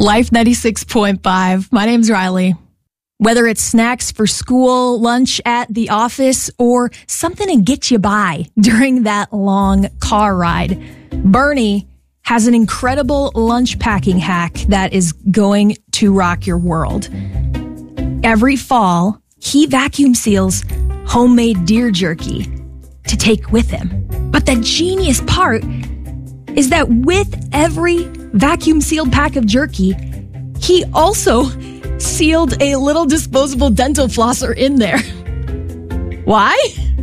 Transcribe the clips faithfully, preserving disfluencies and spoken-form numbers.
Life ninety-six point five. My name's Riley. Whether it's snacks for school, lunch at the office, or something to get you by during that long car ride, Bernie has an incredible lunch packing hack that is going to rock your world. Every fall, he vacuum seals homemade deer jerky to take with him. But the genius part is that with every vacuum sealed pack of jerky, he also sealed a little disposable dental flosser in there. Why?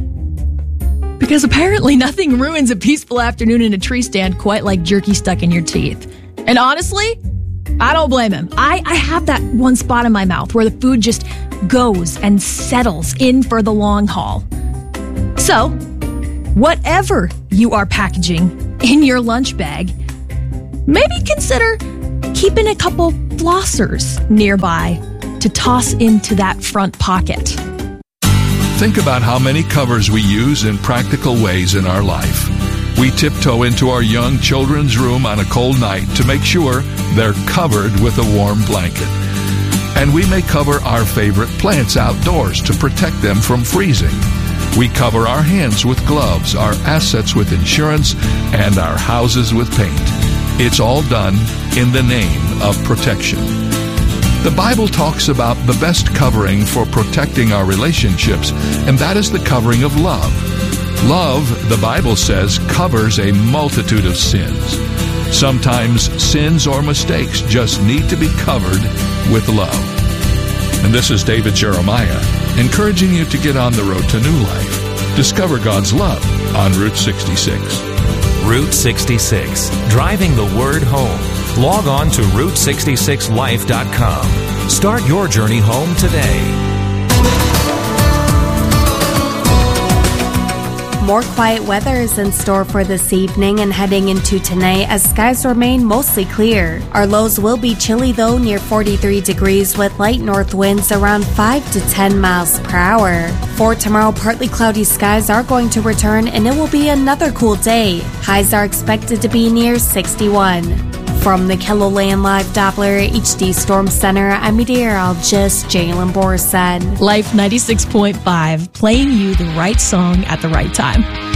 Because apparently nothing ruins a peaceful afternoon in a tree stand quite like jerky stuck in your teeth. And honestly, I don't blame him. I, I have that one spot in my mouth where the food just goes and settles in for the long haul. So, whatever you are packaging in your lunch bag, maybe consider keeping a couple flossers nearby to toss into that front pocket. Think about how many covers we use in practical ways in our life. We tiptoe into our young children's room on a cold night to make sure they're covered with a warm blanket. And we may cover our favorite plants outdoors to protect them from freezing. We cover our hands with gloves, our assets with insurance, and our houses with paint. It's all done in the name of protection. The Bible talks about the best covering for protecting our relationships, and that is the covering of love. Love, the Bible says, covers a multitude of sins. Sometimes sins or mistakes just need to be covered with love. And this is David Jeremiah, encouraging you to get on the road to new life. Discover God's love on Route sixty-six. Route sixty-six, driving the word home. Log on to route sixty-six life dot com. Start your journey home today. More quiet weather is in store for this evening and heading into tonight as skies remain mostly clear. Our lows will be chilly though, near forty-three degrees with light north winds around five to ten miles per hour. For tomorrow, partly cloudy skies are going to return and it will be another cool day. Highs are expected to be near sixty-one. From the KELOLAND Live Doppler H D Storm Center, I'm meteorologist Jalen Borson. Life ninety-six point five, playing you the right song at the right time.